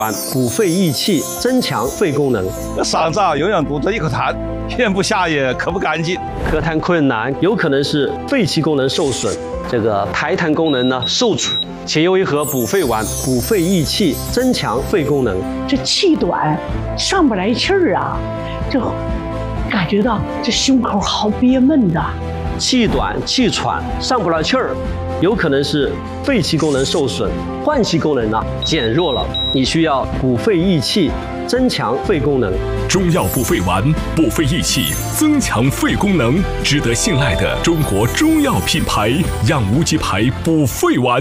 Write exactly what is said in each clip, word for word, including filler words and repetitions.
补肺益气，增强肺功能。 嗓子啊，永远堵着一口痰，咽不下也咳不干净。 咳痰困难，有可能是肺气功能受损，这个排痰功能呢受阻，且用一盒补肺丸，补肺益气，增强肺功能。 这气短，上不来气儿啊，这感觉到这胸口好憋闷的。 气短、气喘、上不来气儿，有可能是肺气功能受损，换气功能呢减弱了，你需要补肺益气，增强肺功能。 中药补肺丸，补肺益气，增强肺功能，值得信赖的中国中药品牌养无极牌补肺丸。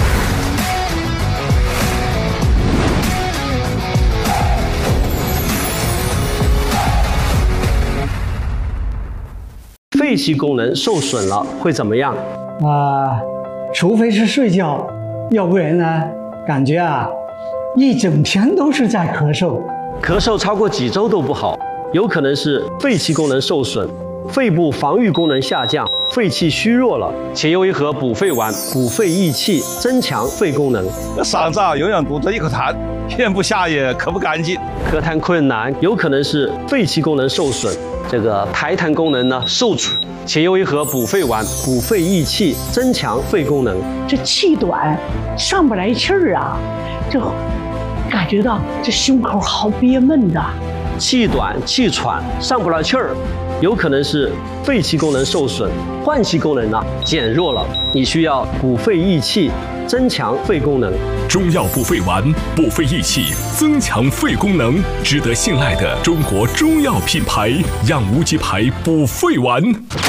肺气功能受损了会怎么样？ 啊、呃，除非是睡觉，要不然呢，感觉啊，一整天都是在咳嗽。 咳嗽超过几周都不好，有可能是肺气功能受损，肺部防御功能下降，肺气虚弱了，且用一盒补肺丸，补肺益气，增强肺功能。 嗓子啊，永远堵着一口痰，咽不下也咳不干净。 咳痰困难，有可能是肺气功能受损，这个排痰功能呢受阻，且用一盒补肺丸，补肺益气，增强肺功能。 这气短，上不来气儿啊，这感觉到这胸口好憋闷的。 气短、气喘、上不来气儿，有可能是肺气功能受损，换气功能呢减弱了，你需要补肺益气，增强肺功能。 中药补肺丸，补肺益气，增强肺功能，值得信赖的中国中药品牌养无极牌补肺丸。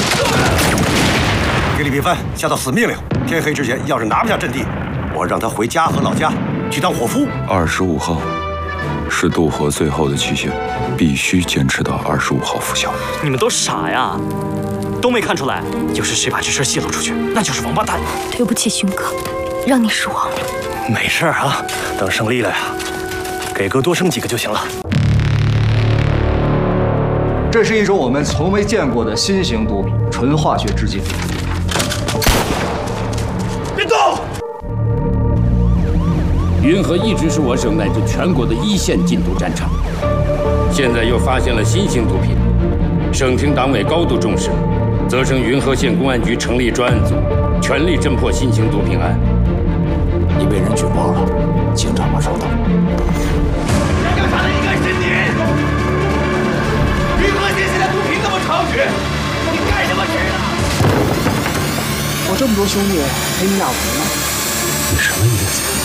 给李碧帆下到死命令，天黑之前要是拿不下阵地，我让他回家和老家去当伙夫。 二十五号是渡河最后的期限，必须坚持到二十五号拂晓。 你们都傻呀，都没看出来？要是谁把这事泄露出去，那就是王八蛋。 对不起，勋哥，让你失望了。 没事啊，等胜利了呀，给哥多生几个就行了。 这是一种我们从未见过的新型毒品，纯化学制剂。 别动！ 云河一直是我省乃至全国的一线禁毒战场，现在又发现了新型毒品，省厅党委高度重视，责成云河县公安局成立专案组，全力侦破新型毒品案。 你被人举报了，警察马上到。 该调查的应该是你。云河县现在毒品那么猖獗，你干什么吃的？ 我这么多兄弟陪你俩玩呢， 你什么意思？